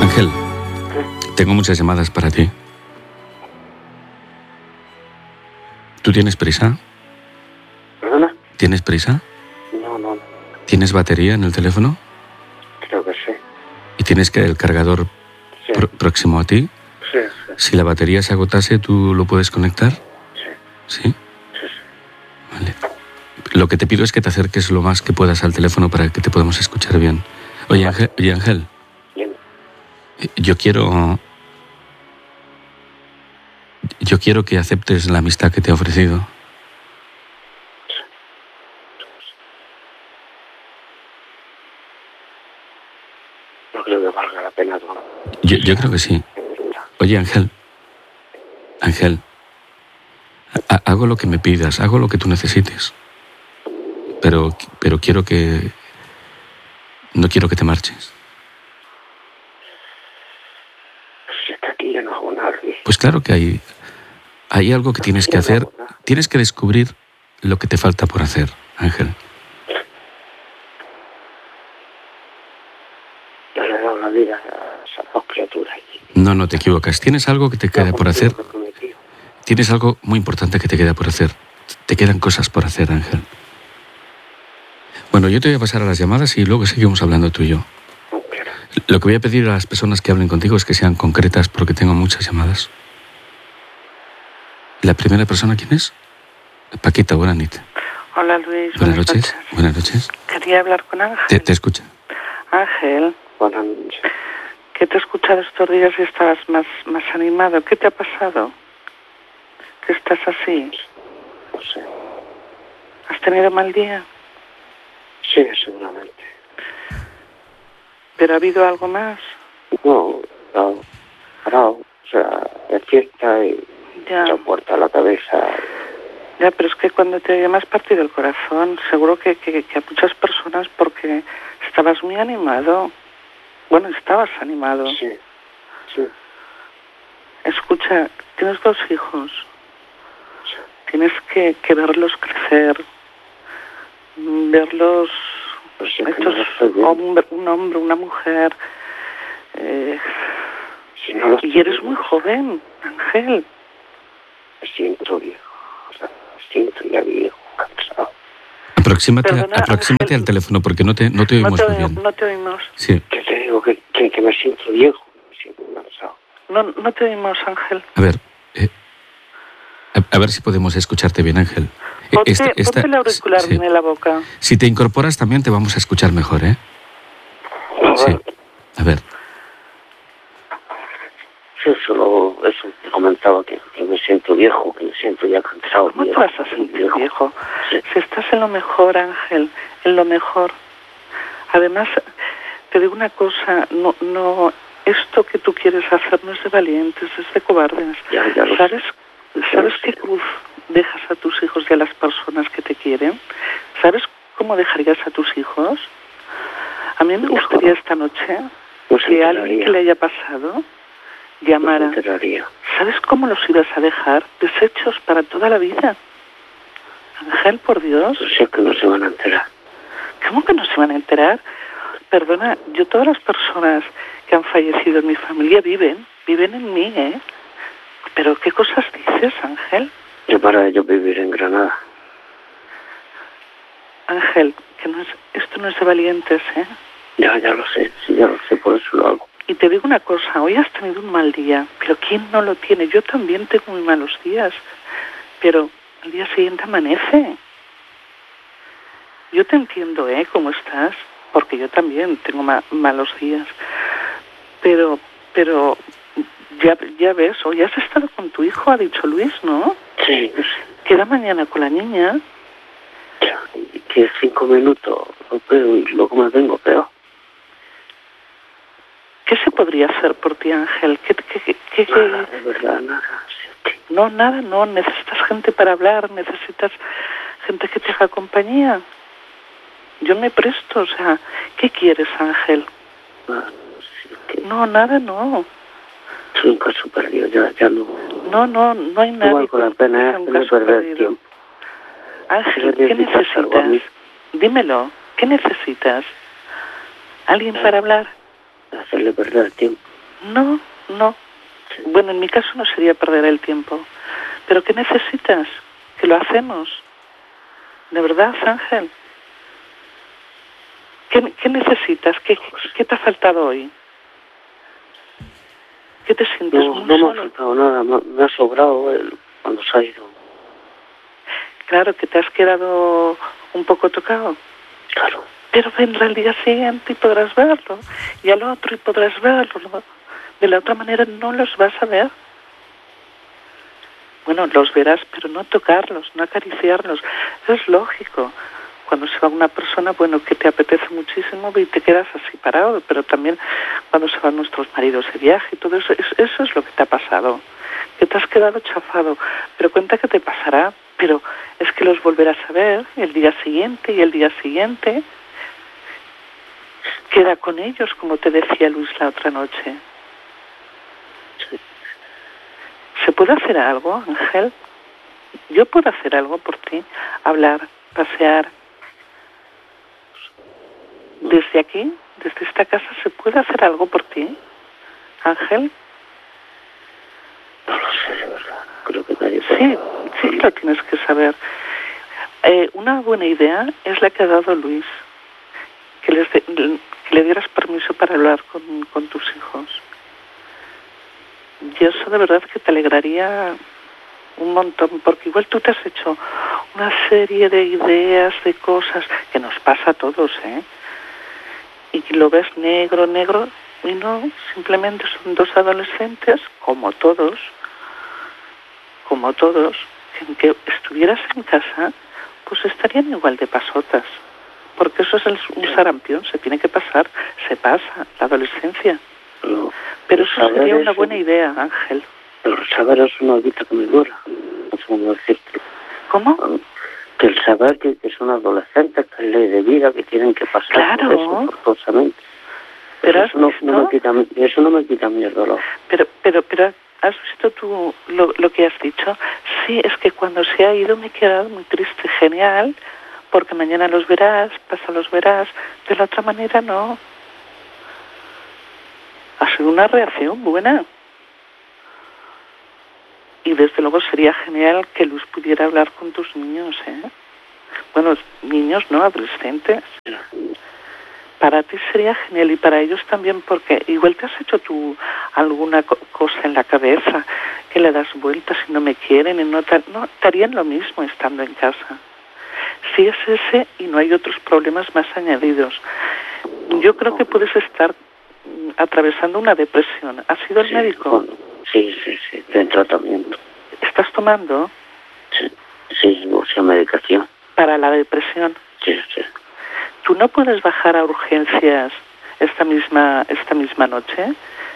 Ángel, tengo muchas llamadas para ti. ¿Tú tienes prisa? ¿Perdona? ¿Tienes prisa? No. ¿Tienes batería en el teléfono? Creo que sí. ¿Y tienes el cargador Sí. próximo a ti? Sí. Si la batería se agotase, ¿tú lo puedes conectar? Sí. ¿Sí? Vale. Lo que te pido es que te acerques lo más que puedas al teléfono para que te podamos escuchar bien. Oye, Ángel, Bien. yo quiero que aceptes la amistad que te he ofrecido. No creo que valga la pena. Yo creo que sí. Oye, Ángel, hago lo que me pidas, hago lo que tú necesites. Pero no quiero que te marches. Si está aquí ya no hago nada. Pues claro que hay algo que tienes que hacer. Tienes que descubrir lo que te falta por hacer, Ángel. Ya le he dado la vida a esas dos criaturas. No te equivocas. Tienes algo que te queda por hacer. Tienes algo muy importante que te queda por hacer. Te quedan cosas por hacer, Ángel. Bueno, yo te voy a pasar a las llamadas y luego seguimos hablando tú y yo. Lo que voy a pedir a las personas que hablen contigo es que sean concretas porque tengo muchas llamadas. ¿La primera persona quién es? Paquita, buenas noches. Hola Luis, buenas noches. Buenas noches. Quería hablar con Ángel. Te escucha. Ángel, Buenas noches. que te he escuchado estos días y estabas más animado. ¿Qué te ha pasado? ¿Que estás así? No sé. ¿Has tenido mal día? Sí, seguramente. ¿Pero ha habido algo más? No, parado. O sea, es fiesta y Ya. la puerta a la cabeza. Ya, pero es que cuando te llamas partido el corazón, seguro que a muchas personas, porque estabas muy animado. Bueno, estabas animado. Sí. Escucha, tienes 2 hijos. Tienes que verlos crecer, verlos Pero si es que hechos no lo estoy viendo. un hombre, una mujer. Si no lo estoy Y eres viendo, muy joven, Ángel. Me siento viejo. O sea, me siento ya viejo, cansado. Aproxímate Ángel. al teléfono porque no te oímos muy bien. No te oímos. Sí. Que te digo que me siento viejo, me siento cansado. No te oímos, Ángel. A ver, a ver si podemos escucharte bien, Ángel. Ponte el auricular bien en la boca. Si te incorporas también te vamos a escuchar mejor, ¿eh? Sí. A ver. Sí, solo eso te comentaba, que me siento viejo, que me siento ya cansado. ¿Cómo te vas a sentir viejo? Sí. Si estás en lo mejor, Ángel, en lo mejor. Además, te digo una cosa, no, esto que tú quieres hacer no es de valientes, es de cobardes. Ya lo sé. ¿Sabes qué cruz dejas a tus hijos y a las personas que te quieren? ¿Sabes cómo dejarías a tus hijos? A mí me gustaría esta noche que alguien que le haya pasado llamara. ¿Sabes cómo los ibas a dejar? Deshechos para toda la vida. Ángel, por Dios. Pues es que no se van a enterar. ¿Cómo que no se van a enterar? Perdona, todas las personas que han fallecido en mi familia viven en mí, ¿eh? ¿Pero qué cosas dices, Ángel? Yo para ellos vivir en Granada. Ángel, esto no es de valientes, ¿eh? Ya lo sé, sí, ya lo sé, por eso lo hago. Y te digo una cosa, hoy has tenido un mal día, pero ¿quién no lo tiene? Yo también tengo muy malos días, pero al día siguiente amanece. Yo te entiendo, ¿eh? ¿Cómo estás? Porque yo también tengo malos días. Pero ya ves, hoy has estado con tu hijo, ha dicho Luis, ¿no? Sí. Queda mañana con la niña. Ya, que 5 minutos lo veo y luego me vengo peor. ¿Qué se podría hacer por ti, Ángel? Nada, de verdad, nada. Sí. No, nada, no. Necesitas gente para hablar, necesitas gente que te haga compañía. Yo me presto, o sea, ¿qué quieres, Ángel? No, nada, no. Soy un caso perdido, ya no. No hay nadie. No valgo la pena perder el tiempo. Ángel, ¿qué necesitas? Dímelo, ¿qué necesitas? ¿Alguien para hablar? Hacerle perder el tiempo. No. Sí. Bueno, en mi caso no sería perder el tiempo. ¿Pero qué necesitas? Que lo hacemos. ¿De verdad, Ángel? ¿Qué necesitas? ¿Qué te ha faltado hoy? ¿Qué te sientes muy No solo? me ha faltado nada, me ha sobrado cuando se ha ido. Claro, que te has quedado un poco tocado. Claro. Pero vendrá al día siguiente y podrás verlo. Y al otro y podrás verlo, ¿no? De la otra manera no los vas a ver. Bueno, los verás, pero no tocarlos, no acariciarlos. Eso es lógico. Cuando se va una persona, bueno, que te apetece muchísimo y te quedas así parado, pero también cuando se van nuestros maridos de viaje y todo eso, eso es lo que te ha pasado, que te has quedado chafado, pero cuenta que te pasará, pero es que los volverás a ver el día siguiente y el día siguiente. Queda con ellos, como te decía Luis la otra noche. Sí. ¿Se puede hacer algo, Ángel? Yo puedo hacer algo por ti, hablar, pasear. Desde aquí, desde esta casa, ¿se puede hacer algo por ti, Ángel? No lo sé, de verdad. Creo que nadie puede. Sí que lo tienes que saber. Una buena idea es la que ha dado Luis, que le dieras permiso para hablar con tus hijos. Y eso de verdad que te alegraría un montón, porque igual tú te has hecho una serie de ideas, de cosas, que nos pasa a todos, y lo ves negro, y no, simplemente son dos adolescentes, como todos, que estuvieras en casa, pues estarían igual de pasotas, porque eso es un sarampión, se tiene que pasar, se pasa, la adolescencia. No, pero eso sería una buena idea, Ángel. Pero saber eso no evita que me duela, no sé cómo decirte. ¿Cómo? Que el saber que son adolescentes, que es ley de vida, que tienen que pasar claro. por eso forzosamente. Pero eso no me quita mi dolor. Pero ¿has visto tú lo que has dicho? Sí, es que cuando se ha ido me he quedado muy triste, genial, porque mañana los verás, pasado los verás, de la otra manera no. Ha sido una reacción buena. Y desde luego sería genial que Luz pudiera hablar con tus niños, Bueno, niños, no, adolescentes. Para ti sería genial y para ellos también, porque igual te has hecho tú alguna cosa en la cabeza, que le das vueltas y no me quieren y no te harían lo mismo estando en casa. Si es ese y no hay otros problemas más añadidos. Yo creo que puedes estar atravesando una depresión. ¿Has ido al médico? Sí, estoy en tratamiento. ¿Estás tomando? Sí, uso medicación. ¿Para la depresión? Sí. ¿Tú no puedes bajar a urgencias esta misma noche?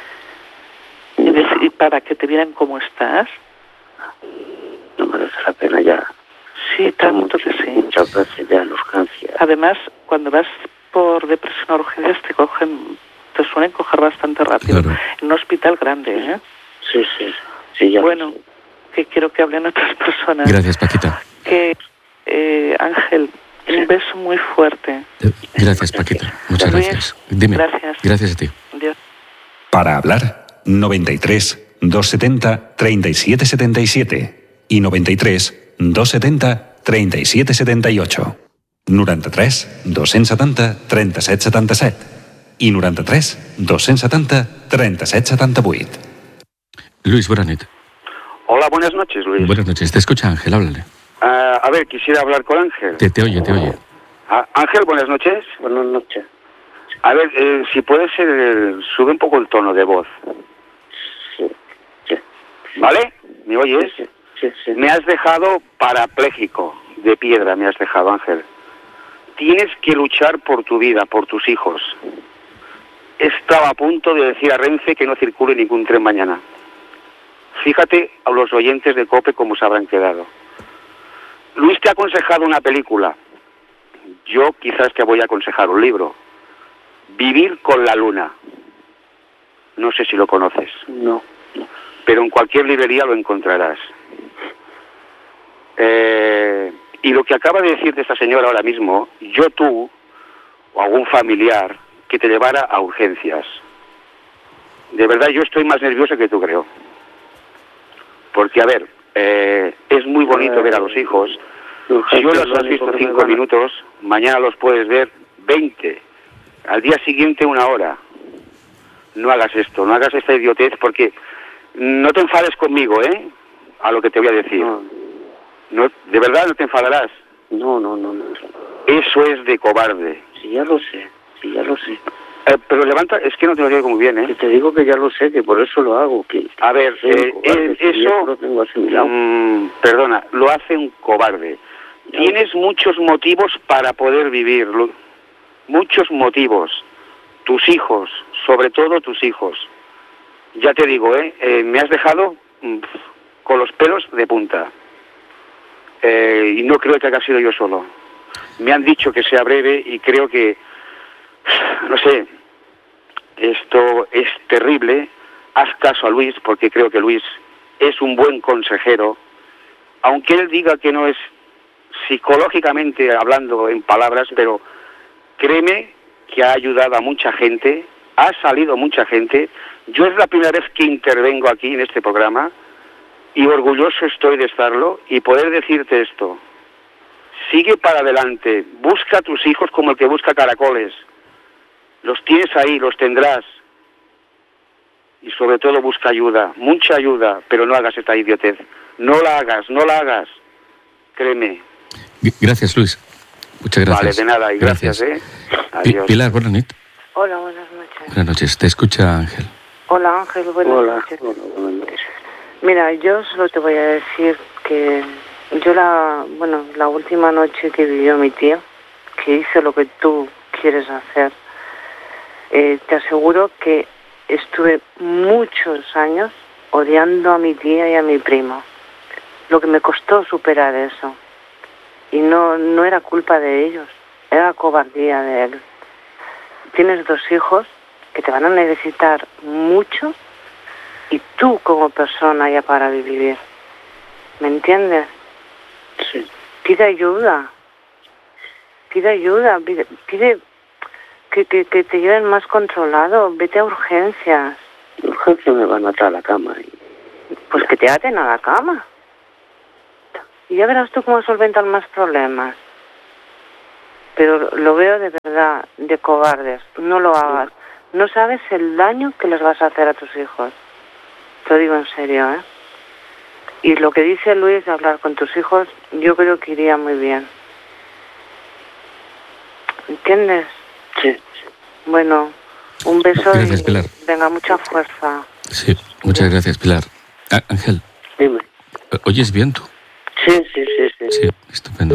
Y para que te vieran cómo estás. No merece la pena ya. Sí, tanto que sí. Muchas veces ya en urgencias. Además, cuando vas por depresión a urgencias te suelen coger bastante rápido. Claro. En un hospital grande, Sí, ya. Bueno, que quiero que hablen otras personas. Gracias, Paquita. Ángel, un beso muy fuerte. Gracias, Paquita. Muchas gracias. Dime. Gracias a ti. Adiós. Para hablar, 93 270 37 77 i 93 270 37 78. 93 270 37 77 i 93 270 37 78. Luis, buenas noches. Hola, buenas noches, Luis. Buenas noches. Te escucha Ángel, háblale. A ver, quisiera hablar con Ángel. Te oye. Ángel, buenas noches. Buenas noches. A ver, si puedes, sube un poco el tono de voz. Sí. ¿Vale? ¿Me oyes? Sí. Me has dejado parapléjico, de piedra me has dejado, Ángel. Tienes que luchar por tu vida, por tus hijos. Estaba a punto de decir a Renfe que no circule ningún tren mañana. Fíjate a los oyentes de COPE cómo se habrán quedado. Luis te ha aconsejado una película. Yo quizás te voy a aconsejar un libro. Vivir con la luna. No sé si lo conoces. No. Pero en cualquier librería lo encontrarás. Y lo que acaba de decirte esta señora ahora mismo, tú o algún familiar que te llevara a urgencias. de verdad yo estoy más nervioso que tú, creo. Porque, a ver, es muy bonito ver a los hijos. Si hoy los has visto 5 minutos, mañana los puedes ver 20. Al día siguiente 1 hora. No hagas esto, no hagas esta idiotez, porque no te enfades conmigo, a lo que te voy a decir. No, de verdad no te enfadarás. No. Eso es de cobarde. Sí, ya lo sé. Pero levanta, es que no te lo digo muy bien, Que te digo que ya lo sé, que por eso lo hago. A ver, eso, lo tengo asimilado. Perdona, lo hace un cobarde. Ya. Tienes muchos motivos para poder vivir, muchos motivos. Tus hijos, sobre todo tus hijos. Ya te digo, me has dejado con los pelos de punta. Y no creo que haya sido yo solo. Me han dicho que sea breve y creo que, no sé, esto es terrible. Haz caso a Luis, porque creo que Luis es un buen consejero. Aunque él diga que no es psicológicamente hablando en palabras, pero créeme que ha ayudado a mucha gente, ha salido mucha gente. Yo es la primera vez que intervengo aquí en este programa y orgulloso estoy de estarlo y poder decirte esto. Sigue para adelante, busca a tus hijos como el que busca caracoles. Los tienes ahí, los tendrás. Y sobre todo busca ayuda, mucha ayuda, pero no hagas esta idiotez. No la hagas. Créeme. Gracias, Luis. Muchas gracias. Vale, de nada, y gracias. Adiós. Pilar, buenas noches. Hola, buenas noches. Buenas noches, te escucha Ángel. Hola, Ángel, buenas noches. Hola, buenas noches. Mira, yo solo te voy a decir que yo la última noche que vivió mi tío, que hice lo que tú quieres hacer, te aseguro que estuve muchos años odiando a mi tía y a mi primo. Lo que me costó superar eso. Y no era culpa de ellos, era cobardía de él. Tienes 2 hijos que te van a necesitar mucho y tú como persona ya para vivir. ¿Me entiendes? Sí. Pide ayuda. Pide que te lleven más controlado. Vete a urgencias. De urgencia me van a atar a la cama. Pues que te aten a la cama. Y ya verás tú cómo solventan más problemas. Pero lo veo de verdad, de cobardes. No lo hagas. No sabes el daño que les vas a hacer a tus hijos. Te lo digo en serio, ¿eh? Y lo que dice Luis de hablar con tus hijos, yo creo que iría muy bien. ¿Entiendes? Sí. Bueno, un beso. Gracias, Pilar. Venga, mucha fuerza. Sí, muchas gracias, Pilar. Ángel. Dime. ¿Oyes bien tú? Sí. Sí, estupendo.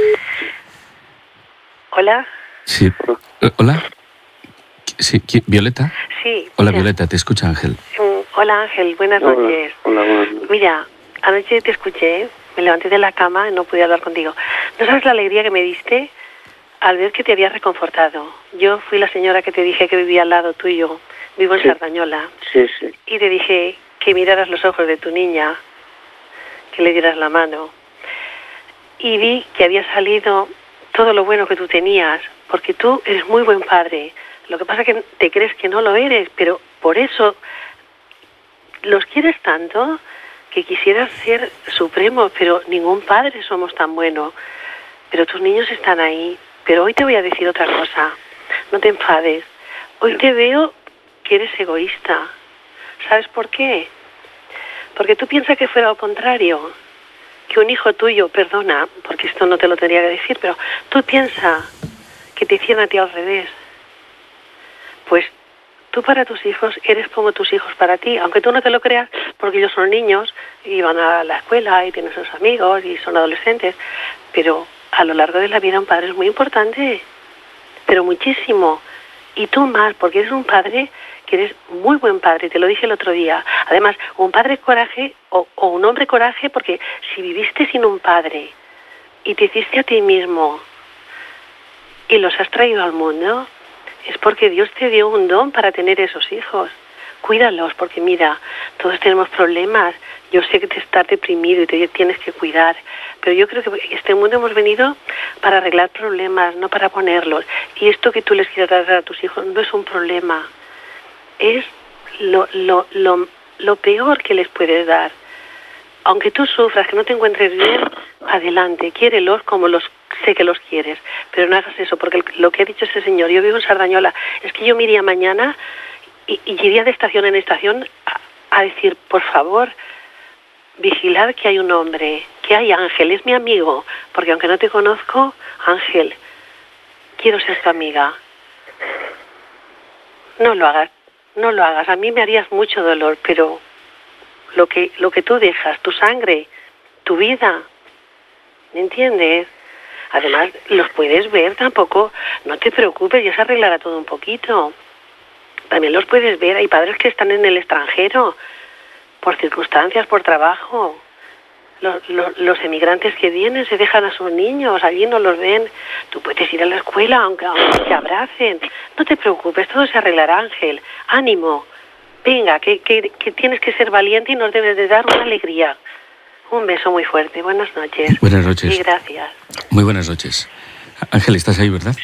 Hola. Sí. ¿Hola? Sí, ¿Violeta? Sí. Hola, Violeta, te escucha Ángel. Hola, Ángel, buenas noches. Hola, buenas noches. Mira, anoche te escuché, me levanté de la cama y no pude hablar contigo. ¿No sabes la alegría que me diste al ver que te había reconfortado? Yo fui la señora que te dije que vivía al lado tuyo, vivo en Sardañola. Sí. Y te dije que miraras los ojos de tu niña, que le dieras la mano. Y vi que había salido todo lo bueno que tú tenías, porque tú eres muy buen padre. Lo que pasa es que te crees que no lo eres, pero por eso los quieres tanto que quisieras ser supremo, pero ningún padre somos tan buenos. Pero tus niños están ahí. Pero hoy te voy a decir otra cosa. No te enfades. Hoy te veo que eres egoísta. ¿Sabes por qué? Porque tú piensas que fuera lo contrario. Que un hijo tuyo, perdona, porque esto no te lo tendría que decir, pero tú piensas que te hicieron a ti al revés. Pues tú para tus hijos eres como tus hijos para ti, aunque tú no te lo creas, porque ellos son niños y van a la escuela y tienen sus amigos y son adolescentes, pero a lo largo de la vida un padre es muy importante, pero muchísimo. Y tú más, porque eres un padre que eres muy buen padre, te lo dije el otro día. Además, un padre coraje o un hombre coraje, porque si viviste sin un padre y te hiciste a ti mismo y los has traído al mundo, es porque Dios te dio un don para tener esos hijos. Cuídalos, porque mira, todos tenemos problemas. Yo sé que te estás deprimido y te tienes que cuidar, pero yo creo que este mundo hemos venido para arreglar problemas, no para ponerlos. Y esto que tú les quieras dar a tus hijos no es un problema, es lo peor que les puedes dar. Aunque tú sufras, que no te encuentres bien, adelante, quiérelos como sé que los quieres, pero no hagas eso, porque lo que ha dicho este señor, yo vivo en Sardañola, es que yo me iría mañana y iría de estación en estación a decir, por favor, vigilad que hay un hombre, que hay Ángel, es mi amigo, porque aunque no te conozco, Ángel, quiero ser tu amiga. No lo hagas, a mí me harías mucho dolor, pero lo que tú dejas, tu sangre, tu vida, ¿me entiendes? Además, los puedes ver tampoco, no te preocupes, ya se arreglará todo un poquito. También los puedes ver, hay padres que están en el extranjero, por circunstancias, por trabajo. Los emigrantes que vienen se dejan a sus niños, allí no los ven. Tú puedes ir a la escuela, aunque se abracen. No te preocupes, todo se arreglará, Ángel. Ánimo. Venga, que tienes que ser valiente y nos debes de dar una alegría. Un beso muy fuerte. Buenas noches. Buenas noches. Y gracias. Muy buenas noches. Ángel, ¿estás ahí, verdad?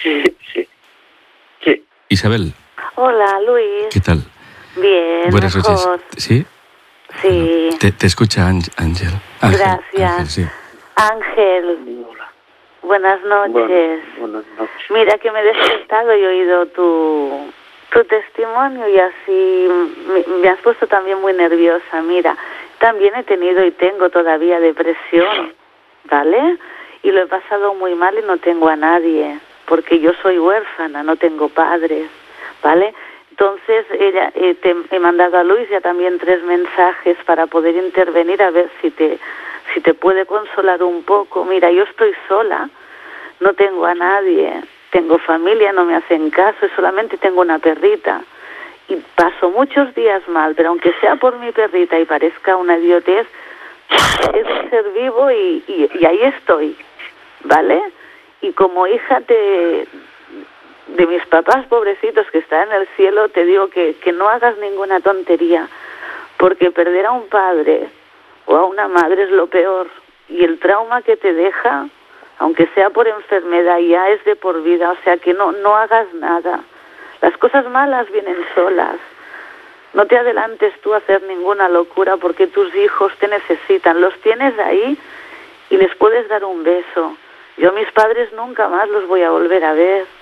Sí. Isabel. Hola, Luis. ¿Qué tal? Bien, buenas mejor. noches. ¿Sí? Sí. Bueno, te escucha Ángel. Gracias. Ángel, sí. Ángel. Hola. Buenas noches. Buenas noches. Mira que me he despertado y he oído tu testimonio y así me has puesto también muy nerviosa. Mira, también he tenido y tengo todavía depresión, ¿vale? Y lo he pasado muy mal y no tengo a nadie, porque yo soy huérfana, no tengo padres, ¿vale? Entonces te he mandado a Luis ya también 3 mensajes para poder intervenir a ver si te puede consolar un poco. Mira, yo estoy sola, no tengo a nadie, tengo familia, no me hacen caso, solamente tengo una perrita. Y paso muchos días mal, pero aunque sea por mi perrita y parezca una idiotez, es un ser vivo y ahí estoy, ¿vale? Y como hija de mis papás pobrecitos que están en el cielo, te digo que no hagas ninguna tontería, porque perder a un padre o a una madre es lo peor, y el trauma que te deja, aunque sea por enfermedad, ya es de por vida. O sea que no hagas nada. Las cosas malas vienen solas. No te adelantes tú a hacer ninguna locura, porque tus hijos te necesitan. Los tienes ahí y les puedes dar un beso. Yo a mis padres nunca más los voy a volver a ver.